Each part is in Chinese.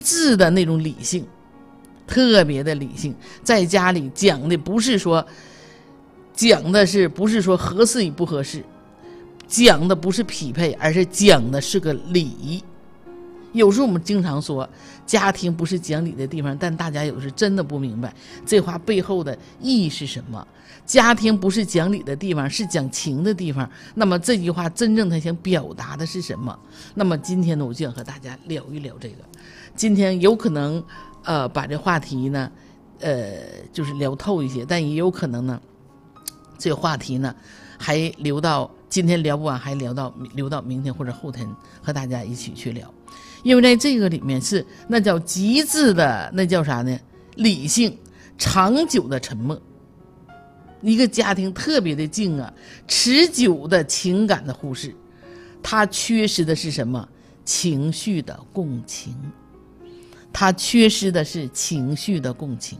致的那种理性，特别的理性。在家里讲的不是说合适与不合适，讲的不是匹配，而是讲的是个理。有时候我们经常说家庭不是讲理的地方，但大家有时真的不明白这话背后的意义是什么。家庭不是讲理的地方，是讲情的地方。那么这句话真正他想表达的是什么？那么今天呢，我就想和大家聊一聊这个。今天有可能把这话题呢就是聊透一些，但也有可能呢这个话题呢还留到今天聊不完，还留到明天或者后天和大家一起去聊。因为在这个里面是那叫极致的，那叫啥呢？理性，长久的沉默。一个家庭特别的静啊，持久的情感的忽视，它缺失的是什么？情绪的共情。它缺失的是情绪的共情。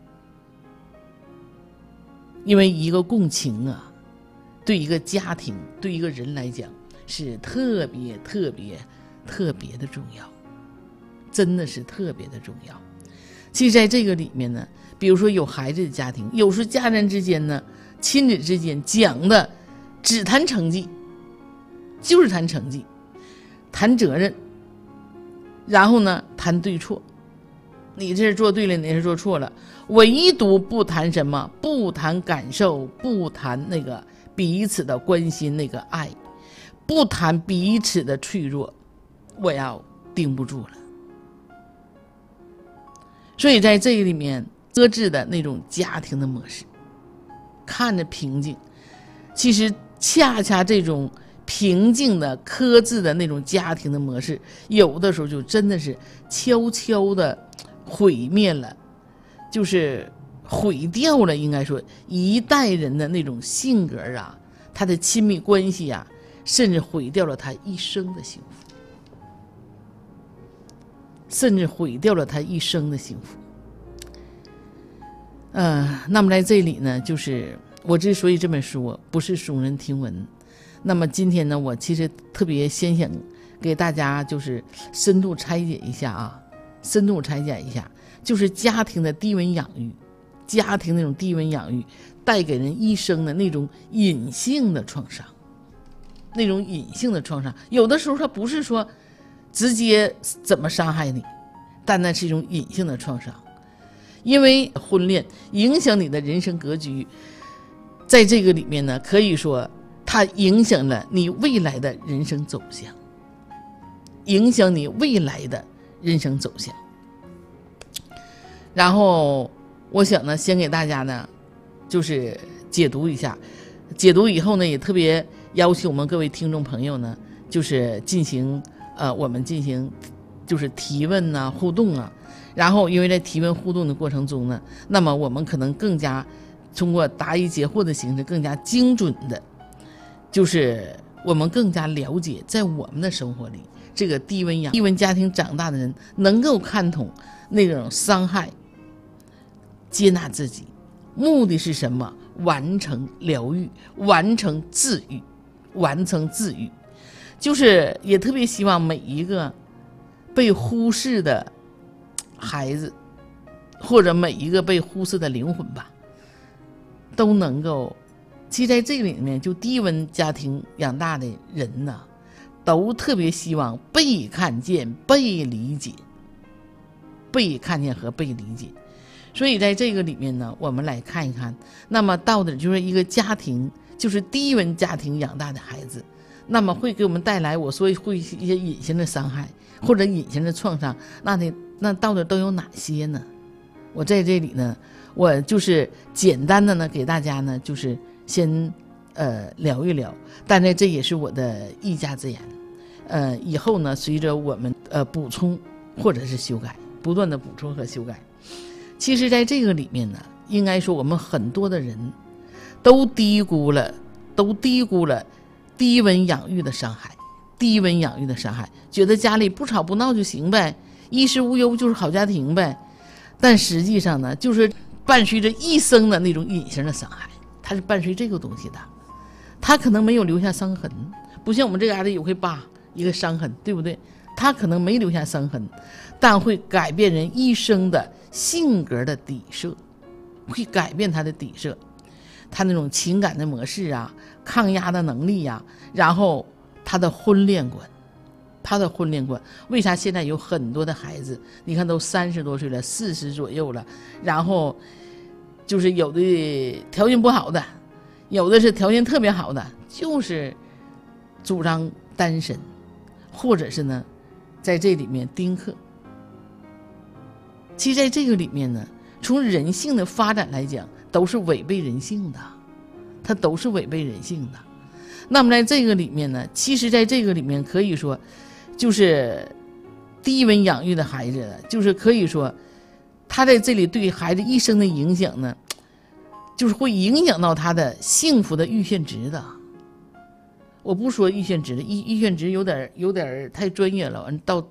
因为一个共情啊，对一个家庭，对一个人来讲是特别的重要，真的是特别的重要。其实在这个里面呢，比如说有孩子的家庭，有时候家人之间呢，亲子之间讲的只谈成绩，就是谈成绩，谈责任，然后呢谈对错，你这是做对了，你是做错了，唯独不谈什么？不谈感受，不谈那个彼此的关心，那个爱，不谈彼此的脆弱，我要顶不住了。所以在这个里面搁置的那种家庭的模式，看着平静，其实恰恰这种平静的克制的那种家庭的模式，有的时候就真的是悄悄的毁灭了，就是毁掉了，应该说一代人的那种性格啊，他的亲密关系啊，甚至毁掉了他一生的幸福，甚至毁掉了他一生的幸福。那么在这里呢，就是我之所以这么说，不是耸人听闻。那么今天呢，我其实特别先想给大家就是深度拆解一下，就是家庭的低温养育，家庭那种低温养育带给人一生的那种隐性的创伤，有的时候它不是说直接怎么伤害你，但那是一种隐性的创伤。因为婚恋影响你的人生格局，在这个里面呢，可以说它影响了你未来的人生走向，然后我想呢，先给大家呢就是解读一下，解读以后呢，也特别邀请我们各位听众朋友呢，就是进行我们进行就是提问啊，互动啊。然后因为在提问互动的过程中呢，那么我们可能更加通过答疑解惑的形式，更加精准的，就是我们更加了解在我们的生活里，这个低温家庭长大的人能够看懂那种伤害，接纳自己，目的是什么？完成疗愈，完成治愈，就是也特别希望每一个被忽视的孩子，或者每一个被忽视的灵魂吧，都能够，其实在这个里面，就低温家庭养大的人呢，都特别希望被看见、被理解，所以在这个里面呢，我们来看一看，那么到底就是一个家庭，就是低温家庭养大的孩子，那么会给我们带来我说会一些隐形的伤害或者隐形的创伤，那到底都有哪些呢？我在这里呢，我就是简单的呢给大家呢就是先聊一聊，但是这也是我的一家之言，以后呢随着我们补充或者是修改，不断的补充和修改。其实在这个里面呢，应该说我们很多的人都低估了低温养育的伤害，觉得家里不吵不闹就行呗，衣食无忧就是好家庭呗，但实际上呢，就是伴随着一生的那种隐形的伤害，它是伴随这个东西的，它可能没有留下伤痕，不像我们这嘎达有块疤，一个伤痕，对不对？ 它可能没留下伤痕，但会改变人一生的性格的底色，会改变他的底色，他那种情感的模式啊，抗压的能力呀，然后他的婚恋观。为啥现在有很多的孩子，你看都30多岁了，40左右了，然后就是有的条件不好的，有的是条件特别好的，就是主张单身，或者是呢在这里面丁克。其实在这个里面呢，从人性的发展来讲，都是违背人性的，它都是违背人性的。那么在这个里面呢，其实在这个里面可以说就是低温养育的孩子，就是可以说他在这里对孩子一生的影响呢，就是会影响到他的幸福的阈限值的。我不说阈限值了，阈限值有点太专业了，到